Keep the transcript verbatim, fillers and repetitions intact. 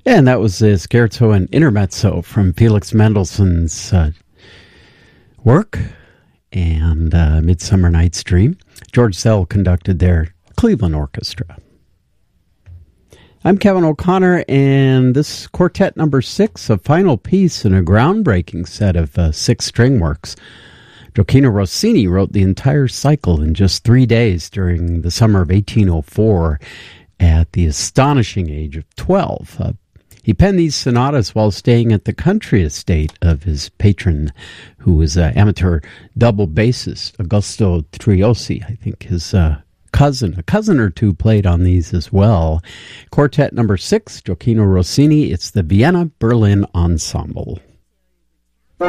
And that was a scherzo and intermezzo from Felix Mendelssohn's uh, work and uh, Midsummer Night's Dream. George Szell conducted their Cleveland Orchestra. I'm Kevin O'Connor, and this quartet number six, a final piece in a groundbreaking set of uh, six-string works. Gioacchino Rossini wrote the entire cycle in just three days during the summer of eighteen oh four at the astonishing age of twelve. Uh, He penned these sonatas while staying at the country estate of his patron, who was an amateur double bassist, Augusto Triosi. I think his uh, cousin, a cousin or two played on these as well. Quartet number six, Gioacchino Rossini. It's the Vienna Berlin Ensemble.